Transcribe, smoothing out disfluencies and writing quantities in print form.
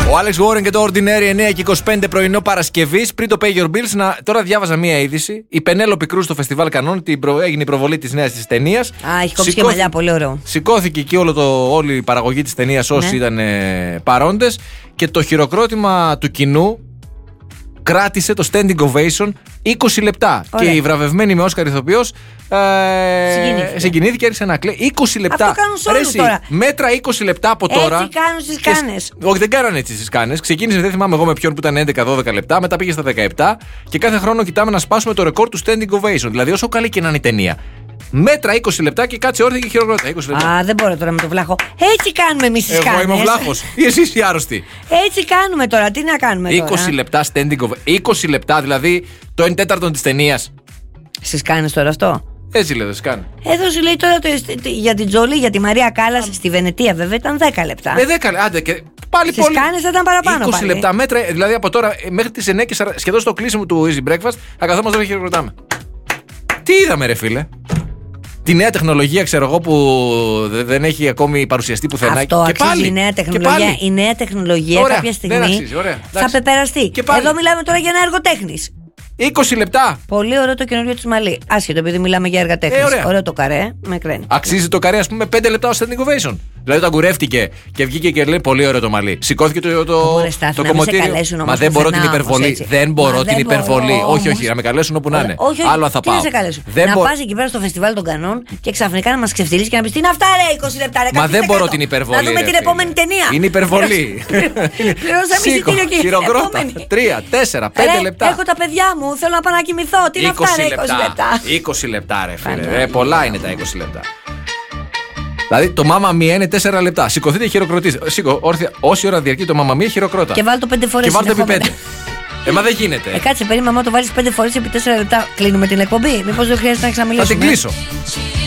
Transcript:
Ο Άλεξ Γόρεν και το Ordinary 9 και 25 πρωινό Παρασκευής. Πριν το Pay Your Bills, τώρα διάβαζα μία είδηση. Η Πενέλοπη Κρούς στο Φεστιβάλ Κανών έγινε η προβολή της νέας της ταινίας. Α, έχει κόψει και μαλλιά, πολύ ωραίο. Σηκώθηκε εκεί όλη η παραγωγή της ταινίας, όσοι ήταν παρόντες. Και το χειροκρότημα του κοινού κράτησε το standing ovation 20 λεπτά. Ωραία. Και η βραβευμένη με Όσκαρ ηθοποιός συγκινήθηκε, άρχισε να κλαίει. 20 λεπτά. Αυτό κάνουν σε όλους τώρα. Μέτρα 20 λεπτά από τώρα. Έτσι κάνουν στις κάνες. Όχι, δεν κάνανε έτσι στις κάνες. Ξεκίνησε, δεν θυμάμαι εγώ με ποιον, που ήταν 11-12 λεπτά. Μετά πήγε στα 17. Και κάθε χρόνο κοιτάμε να σπάσουμε το ρεκόρ του standing ovation. Δηλαδή, όσο καλή και να είναι η ταινία. Μέτρα 20 λεπτά και κάτσε όρθια και χειροκρότα. 20 λεπτά. Α, δεν μπορώ τώρα με το βλάχο. Έτσι κάνουμε εμείς τις κάνες. Εγώ είμαι ο βλάχος. Ή εσείς οι άρρωστοι. Έτσι κάνουμε τώρα. Τι να κάνουμε τώρα. 20 λεπτά standing ovation. 20 λεπτά, δηλαδή το 1/4 της ταινίας. Στις κάνες τώρα αυτό. Έτσι λέει, δεν κάνει. Εδώ σου λέει τώρα για την Τζολί, για τη Μαρία Κάλλας στη Βενετία, βέβαια ήταν 10 λεπτά. 10 λεπτά. Άντε και πάλι Στις κάνες θα ήταν παραπάνω. 20 πάλι. λεπτά μέτρα, δηλαδή από τώρα μέχρι τις 9 και σχεδόν στο κλείσιμο του Easy Breakfast θα καθόμαστε να χειροκροτάμε. Τι είδαμε, ρε φίλε. Τη νέα τεχνολογία, ξέρω εγώ, που δεν έχει ακόμη παρουσιαστεί πουθενά. Αυτό και αξίζει πάλι, η νέα τεχνολογία. Η νέα τεχνολογία ωραία, κάποια στιγμή αξίζει, θα πεπεραστεί. Εδώ μιλάμε τώρα για ένα έργο τέχνης. 20 λεπτά. Πολύ ωραίο το καινούριο της Μαλή. Άσχετο, επειδή μιλάμε για έργα τέχνης. Ωραίο το καρέ, με κραίνει. Αξίζει το καρέ, ας πούμε, 5 λεπτά ως standing ovation. Δηλαδή, όταν κουρεύτηκε και βγήκε και λέει πολύ ωραίο το μαλλί. Σηκώθηκε το κομμωτήριο. Μα δεν μπορώ την υπερβολή. Δεν μπορώ την υπερβολή. Όχι, να με καλέσουν όπου να είναι. Άλλο θα πάω. Να πας εκεί πέρα στο φεστιβάλ των Κανών και ξαφνικά να μας ξεφτυλίσει και να πεις τι είναι αυτά, ρε, 20 λεπτά, ρε. Μα δεν μπορώ την υπερβολή. Να δούμε την επόμενη ταινία. Είναι υπερβολή. Πληρώσαμε εισιτήριο και χειροκρότα. 3, 4, 5 λεπτά. Έχω τα παιδιά μου, θέλω να πάω να κοιμηθώ. Τι είναι αυτά, ρε, 20 λεπτά. 20 λεπτά, ρε φίλε. Πολλά είναι τα 20 λεπτά. Δηλαδή το Mamma Mia είναι 4 λεπτά. Σηκωθείτε και χειροκροτήστε. Όρθια, όση ώρα διαρκεί το Mamma Mia, χειροκρότα. Και βάλτε το 5 φορές. Και βάλτε επί 5. Μα δεν γίνεται. Κάτσε, περίμενα, το βάλεις 5 φορές επί 4 λεπτά. Κλείνουμε την εκπομπή. Μήπως δεν χρειάζεται να ξαναμιλήσουμε. Θα την κλείσω.